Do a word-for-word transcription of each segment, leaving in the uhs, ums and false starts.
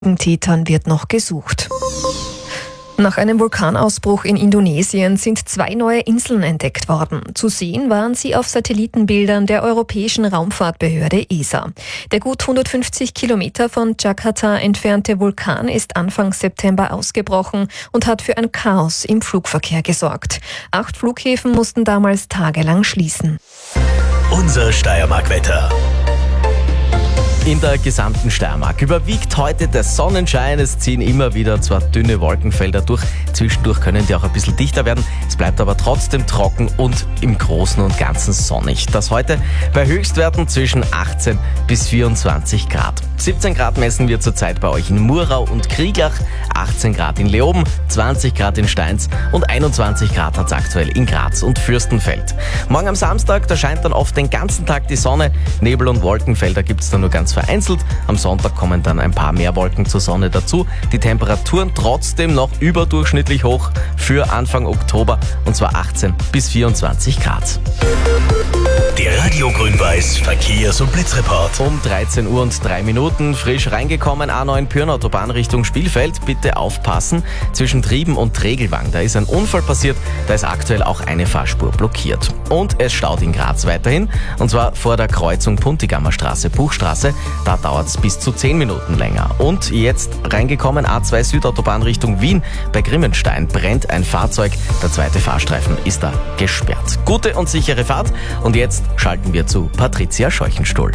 Tätern wird noch gesucht. Nach einem Vulkanausbruch in Indonesien sind zwei neue Inseln entdeckt worden. Zu sehen waren sie auf Satellitenbildern der Europäischen Raumfahrtbehörde E S A. Der gut hundertfünfzig Kilometer von Jakarta entfernte Vulkan ist Anfang September ausgebrochen und hat für ein Chaos im Flugverkehr gesorgt. Acht Flughäfen mussten damals tagelang schließen. Unser Steiermark-Wetter. In der gesamten Steiermark überwiegt heute der Sonnenschein. Es ziehen immer wieder zwar dünne Wolkenfelder durch, zwischendurch können die auch ein bisschen dichter werden. Es bleibt aber trotzdem trocken und im Großen und Ganzen sonnig. Das heute bei Höchstwerten zwischen achtzehn bis vierundzwanzig Grad. siebzehn Grad messen wir zurzeit bei euch in Murau und Kriegach, achtzehn Grad in Leoben, zwanzig Grad in Steins und einundzwanzig Grad hat es aktuell in Graz und Fürstenfeld. Morgen am Samstag, da scheint dann oft den ganzen Tag die Sonne. Nebel- und Wolkenfelder gibt es da nur ganz vereinzelt. Am Sonntag kommen dann ein paar mehr Wolken zur Sonne dazu. Die Temperaturen trotzdem noch überdurchschnittlich hoch für Anfang Oktober und zwar achtzehn bis vierundzwanzig Grad. Der Radio Grün-Weiß Verkehrs- und Blitzreport. Um dreizehn Uhr und drei Minuten frisch reingekommen, A neun Pyrn-Autobahn Richtung Spielfeld. Bitte aufpassen, zwischen Trieben und Tregelwang, da ist ein Unfall passiert, da ist aktuell auch eine Fahrspur blockiert. Und es staut in Graz weiterhin, und zwar vor der Kreuzung Puntigammer Straße, Buchstraße, da dauert es bis zu zehn Minuten länger. Und jetzt reingekommen, A zwei Südautobahn Richtung Wien, bei Grimmenstein brennt ein Fahrzeug, der zweite Fahrstreifen ist da gesperrt. Gute und sichere Fahrt und jetzt schalten wir zu Patricia Scheuchenstuhl.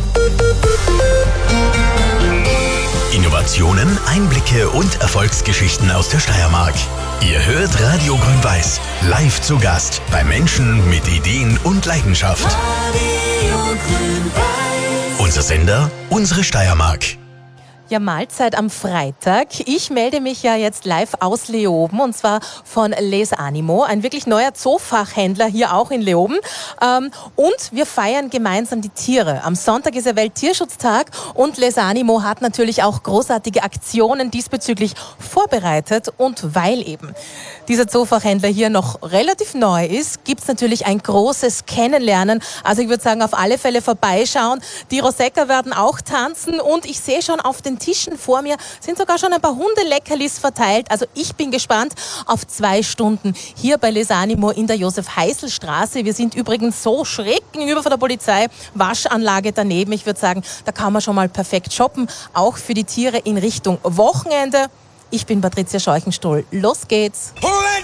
Innovationen, Einblicke und Erfolgsgeschichten aus der Steiermark. Ihr hört Radio Grün-Weiß, live zu Gast bei Menschen mit Ideen und Leidenschaft. Radio Grün-Weiß. Unser Sender, unsere Steiermark. Ja, Mahlzeit am Freitag. Ich melde mich ja jetzt live aus Leoben und zwar von Les Animo, ein wirklich neuer Zoofachhändler hier auch in Leoben. Ähm, und wir feiern gemeinsam die Tiere. Am Sonntag ist ja Welttierschutztag und Les Animo hat natürlich auch großartige Aktionen diesbezüglich vorbereitet. Und weil eben dieser Zoofachhändler hier noch relativ neu ist, gibt's natürlich ein großes Kennenlernen. Also ich würde sagen, auf alle Fälle vorbeischauen. Die Rosecker werden auch tanzen und ich sehe schon auf den Tischen vor mir sind sogar schon ein paar Hundeleckerlis verteilt. Also ich bin gespannt auf zwei Stunden hier bei Les Animo in der Josef-Heißl-Straße. Wir sind übrigens so schräg gegenüber von der Polizei. Waschanlage daneben. Ich würde sagen, da kann man schon mal perfekt shoppen. Auch für die Tiere in Richtung Wochenende. Ich bin Patricia Scheuchenstuhl. Los geht's!